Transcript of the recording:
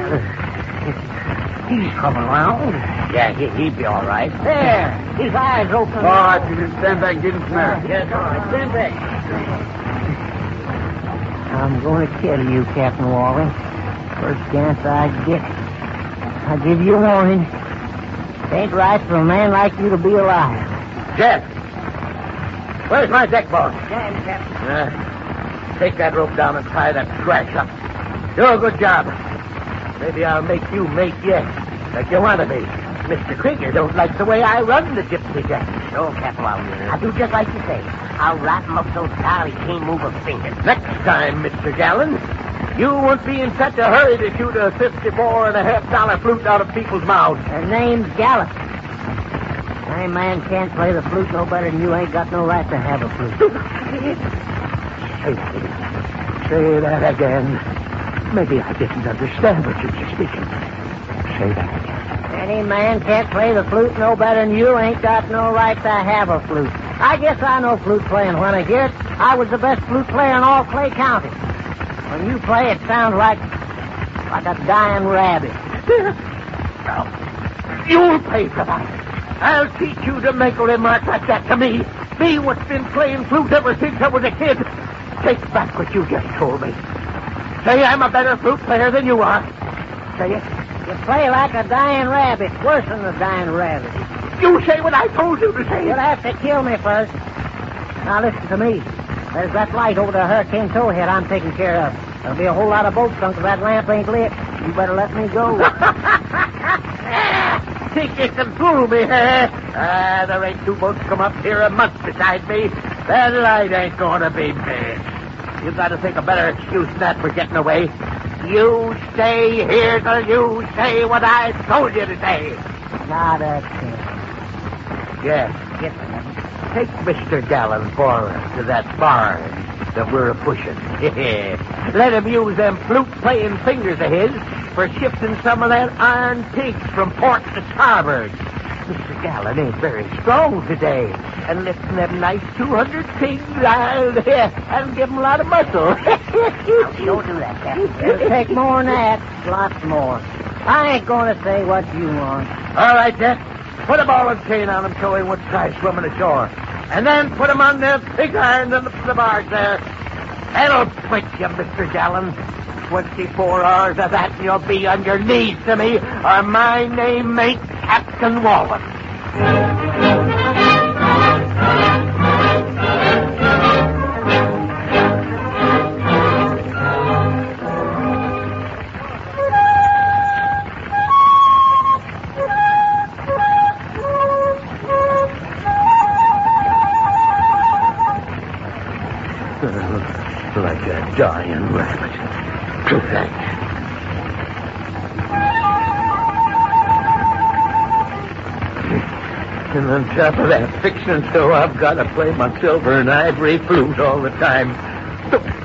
He's coming around. Yeah, he'd be all right. There. His eyes open. All right, you can stand back and get him some air. Yes, all right. Stand back. I'm going to kill you, Captain Wally. First chance I get. I give you a warning. It ain't right for a man like you to be alive. Jeff. Where's my deck boss? Stand, Captain. Take that rope down and tie that trash up. Do a good job. Maybe I'll make you mate yet, like you want to be. Mr. Krieger don't like the way I run the gypsy jack. No, Captain Wally. I'll do just like you say. I'll wrap him up so tight he can't move a finger. Next time, Mr. Gallen, you won't be in such a hurry to shoot a $54.50 flute out of people's mouths. Her name's Gallup. Any man can't play the flute no better than you. Ain't got no right to have a flute. Say that again. Maybe I didn't understand what you were speaking. Say that again. Any man can't play the flute no better than you. Ain't got no right to have a flute. I guess I know flute playing when I hear it. I was the best flute player in all Clay County. When you play, it sounds like a dying rabbit. Now, you'll pay for that. I'll teach you to make a remark like that to me. Me, what's been playing flute ever since I was a kid. Take back what you just told me. Say I'm a better flute player than you are. Say it. You play like a dying rabbit, worse than a dying rabbit. You say what I told you to say. You'll have to kill me first. Now listen to me. There's that light over the Hurricane Towhead I'm taking care of. There'll be a whole lot of boats sunk if that lamp ain't lit. You better let me go. Think you can fool me, eh? There ain't two boats come up here a month beside me. That light ain't gonna be missed. You gotta think a better excuse than that for getting away. You stay here till you say what I told you to say. Not a chance. Yes. Get them. Take Mr. Gallen for us to that barn that we're pushing. Let him use them flute-playing fingers of his for shifting some of that iron pigs from port to starboard. Mr. Gallen ain't very strong today, and lifting them nice 200 pigs, I'll give him a lot of muscle. Don't do that, Captain. It'll take more than that. Lots more. I ain't going to say what you want. All right, Jack. Put a ball and chain on him so he won't try swimming ashore. And then put him on the pig irons on the barge there. That'll quit you, Mr. Gallen. 24 hours of that and you'll be on your knees to me, or my name ain't Captain Wallen. Like a dying rabbit. And on top of that, fixing so I've got to play my silver and ivory flute all the time.